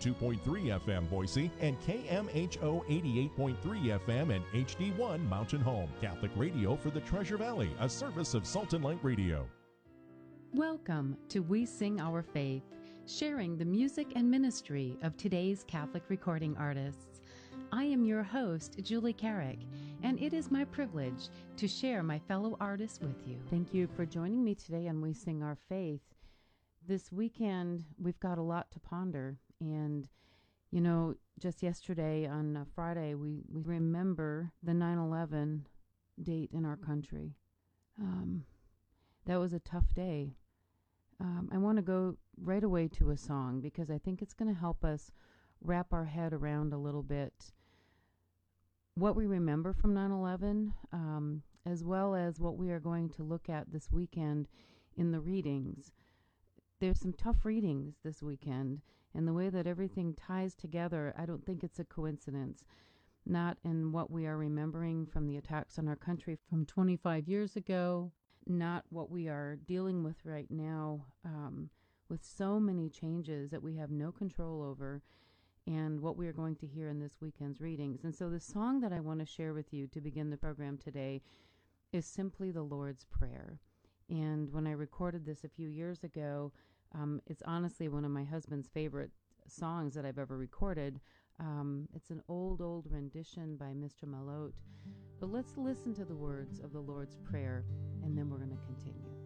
102.3 FM Boise and KMHO 88.3 FM and HD1 Mountain Home. Catholic radio for the Treasure Valley, a service of Salt and Light Radio. Welcome to We Sing Our Faith, sharing the music and ministry of today's Catholic recording artists. I am your host, Julie Carrick, and it is my privilege to share my fellow artists with you. Thank you for joining me today on We Sing Our Faith. This weekend, we've got a lot to ponder, and you know, just yesterday on Friday, we remember the 9/11 date in our country. That was a tough day. I want to go right away to a song because I think it's going to help us wrap our head around a little bit what we remember from 9/11, as well as what we are going to look at this weekend in the readings. There's some tough readings this weekend, and the way that everything ties together, I don't think it's a coincidence. Not in what we are remembering from the attacks on our country from 25 years ago, not what we are dealing with right now, with so many changes that we have no control over, and what we are going to hear in this weekend's readings. And so the song that I want to share with you to begin the program today is simply the Lord's Prayer. And when I recorded this a few years ago, it's honestly one of my husband's favorite songs that I've ever recorded. It's an old rendition by Mr. Malotte. But let's listen to the words of the Lord's Prayer, and then we're going to continue.